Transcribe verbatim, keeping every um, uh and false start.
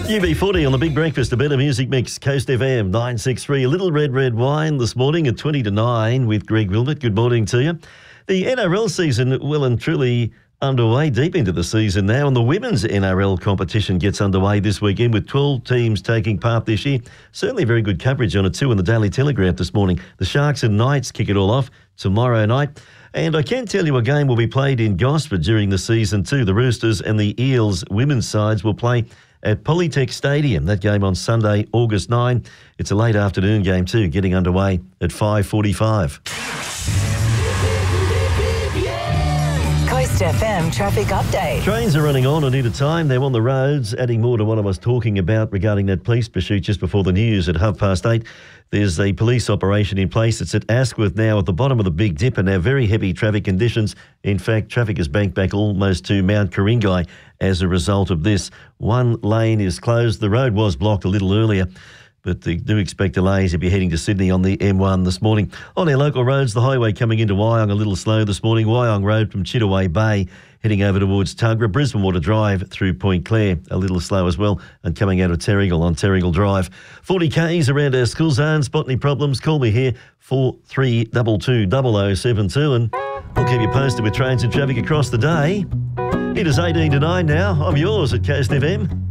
U B forty on the Big Breakfast, a better music mix, Coast F M nine six three. A little red, red wine this morning at twenty to nine with Greg Wilmot. Good morning to you. The N R L season well and truly underway, deep into the season now, and the women's N R L competition gets underway this weekend with twelve teams taking part this year. Certainly very good coverage on it too in the Daily Telegraph this morning. The Sharks and Knights kick it all off tomorrow night. And I can tell you a game will be played in Gosford during the season too. The Roosters and the Eels women's sides will play at Polytech Stadium. That game on Sunday, August ninth. It's a late afternoon game too, getting underway at five forty-five. Coast F M traffic update. Trains are running on and into time. They're on the roads, adding more to what I was talking about regarding that police pursuit just before the news at half past eight. There's a police operation in place. It's at Asquith now at the bottom of the Big Dip, and now very heavy traffic conditions. In fact, traffic is banked back almost to Mount Karingai as a result of this. One lane is closed. The road was blocked a little earlier, but they do expect delays if you're heading to Sydney on the M one this morning. On our local roads, the highway coming into Wyong a little slow this morning. Wyong Road from Chittaway Bay heading over towards Tuggerah. Brisbane Water Drive through Point Clare a little slow as well, and coming out of Terrigal on Terrigal Drive. forty kays around our school zone. Spot any problems, call me here, four three two two, zero zero seven two, and we'll keep you posted with trains and traffic across the day. It is eighteen to nine now. I'm yours at Coast F M.